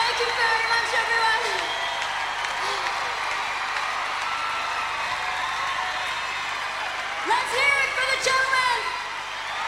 Thank you very much, everyone. Let's hear it for the Joe